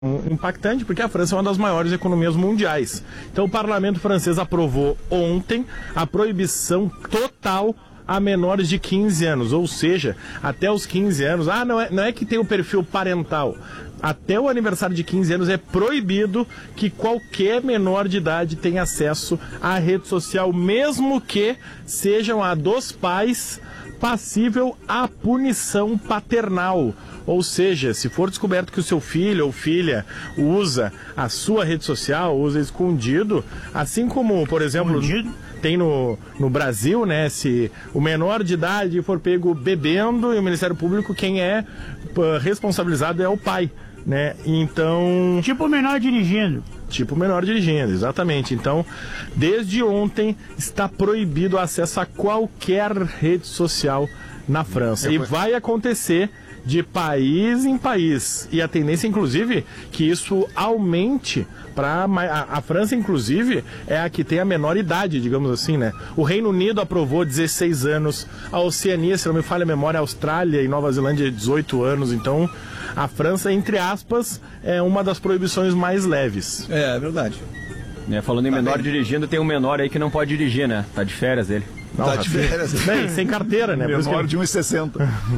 impactante, porque a França é uma das maiores economias mundiais. Então o parlamento francês aprovou ontem a proibição total a menores de 15 anos, ou seja, até os 15 anos, não é que tem o perfil parental, até o aniversário de 15 anos é proibido que qualquer menor de idade tenha acesso à rede social, mesmo que sejam a dos pais, passível à punição paternal. Ou seja, se for descoberto que o seu filho ou filha usa a sua rede social, usa escondido, assim como, por exemplo, tem no Brasil, né, se o menor de idade for pego bebendo e o Ministério Público, quem é responsabilizado é o pai, né? Então... Tipo o menor dirigindo. Tipo menor dirigindo, exatamente. Então, desde ontem está proibido o acesso a qualquer rede social na França. E vai acontecer de país em país. E a tendência, inclusive, que isso aumente para a França, inclusive, é a que tem a menor idade, digamos assim, né? O Reino Unido aprovou 16 anos, a Oceania, se não me falha a memória, a Austrália e Nova Zelândia 18 anos. Então, a França, entre aspas, é uma das proibições mais leves. É verdade. Falando em menor dirigindo, tem um menor aí que não pode dirigir, né? Tá de férias ele. Não, tá de férias. Bem, sem carteira, né? Menor de 1,60.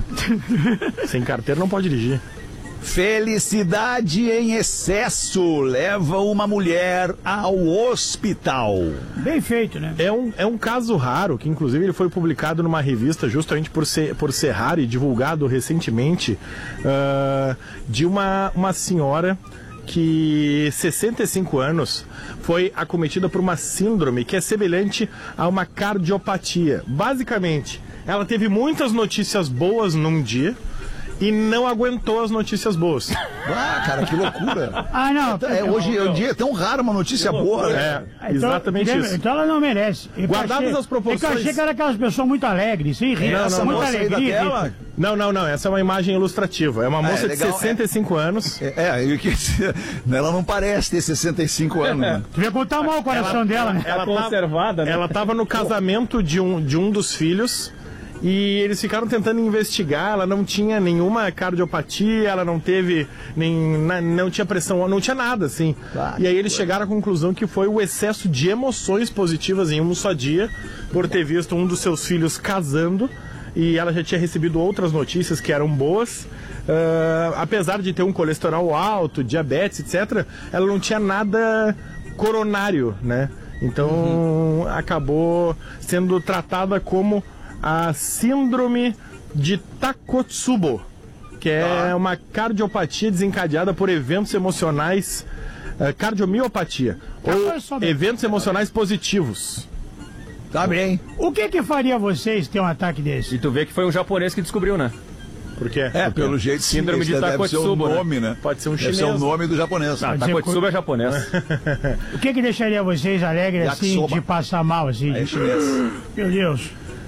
Sem carteira não pode dirigir. Felicidade em excesso leva uma mulher ao hospital. Bem feito, né? É um caso raro, que inclusive ele foi publicado numa revista justamente por ser raro e divulgado recentemente, de uma senhora que 65 anos foi acometida por uma síndrome que é semelhante a uma cardiopatia. Basicamente, ela teve muitas notícias boas num dia e não aguentou as notícias boas. Ah, cara, que loucura. Hoje é um dia tão raro uma notícia boa. Exatamente isso. Então ela não merece. Guardadas as proporções... Eu achei que era aquelas pessoas muito alegres, sim, muita alegria. Não, essa é uma imagem ilustrativa. É uma moça de 65 anos. Ela não parece ter 65 anos, né? Tu ia contar mal o coração dela, né? Ela conservada, né? Ela estava no casamento de um dos filhos. E eles ficaram tentando investigar, ela não tinha nenhuma cardiopatia, ela não teve não tinha pressão, não tinha nada, assim. E aí eles chegaram à conclusão que foi o excesso de emoções positivas em um só dia, por ter visto um dos seus filhos casando, e ela já tinha recebido outras notícias que eram boas. Apesar de ter um colesterol alto, diabetes, etc., ela não tinha nada coronário, né? Então acabou sendo tratada como a síndrome de Takotsubo, que é uma cardiopatia desencadeada por eventos emocionais, cardiomiopatia, ou eventos emocionais positivos. Tá bem. O que faria vocês ter um ataque desse? E tu vê que foi um japonês que descobriu, né? Por quê? Pelo jeito, síndrome de Takotsubo, deve ser o nome, né? Pode ser um chinês. Deve ser o nome do japonês. Takotsubo é japonês. O que deixaria vocês alegres, assim, de passar mal, assim? É chinês. Meu Deus.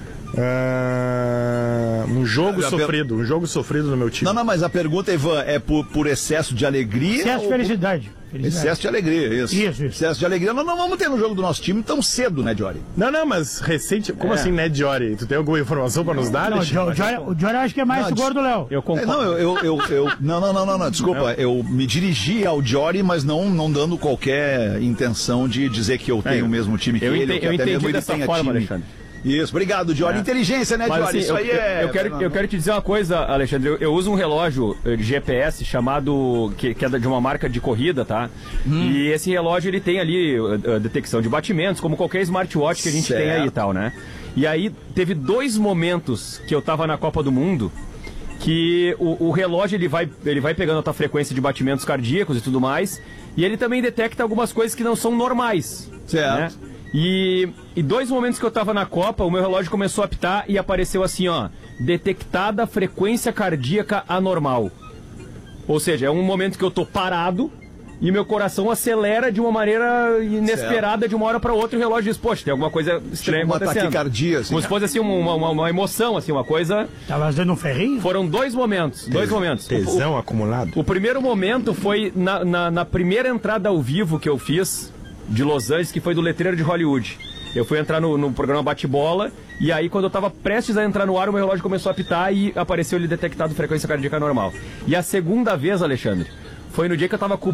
Um jogo sofrido no meu time. Não, mas a pergunta, Ivan, é por excesso de alegria? Excesso de felicidade. Excesso de alegria, isso. Excesso de alegria. Não vamos ter no jogo do nosso time tão cedo, né, Jory? Não, mas recente... Como assim, né, Jory? Tu tem alguma informação pra nos dar? Não, o Jory acho que é mais o gordo Léo. Eu concordo. Não, desculpa. Eu me dirigi ao Jory, mas não dando qualquer intenção de dizer que eu tenho o mesmo time que ele. Eu entendi dessa forma, Alexandre. Isso, obrigado, Jory. Inteligência, né, Jory? Assim, isso aí eu quero te dizer uma coisa, Alexandre. Eu uso um relógio de GPS chamado, que é de uma marca de corrida, tá? E esse relógio, ele tem ali detecção de batimentos, como qualquer smartwatch que a gente tem aí e tal, né? E aí, teve 2 momentos que eu tava na Copa do Mundo, que o relógio, ele vai pegando a tua frequência de batimentos cardíacos e tudo mais, e ele também detecta algumas coisas que não são normais. Certo. Né? E 2 momentos que eu tava na Copa, o meu relógio começou a apitar e apareceu assim, ó, detectada frequência cardíaca anormal. Ou seja, é um momento que eu tô parado e meu coração acelera de uma maneira inesperada de uma hora para outra e o relógio diz, poxa, tem alguma coisa estranha acontecendo. Uma taquicardia, assim. Como se fosse assim uma emoção, assim, uma coisa... Tava dando um ferrinho? Foram 2 momentos, Tesão acumulado. O primeiro momento foi na primeira entrada ao vivo que eu fiz de Los Angeles, que foi do Letreiro de Hollywood. Eu fui entrar no programa Bate-Bola, e aí quando eu tava prestes a entrar no ar, o meu relógio começou a apitar e apareceu ele detectado frequência cardíaca normal. E a segunda vez, Alexandre, Foi no dia que eu tava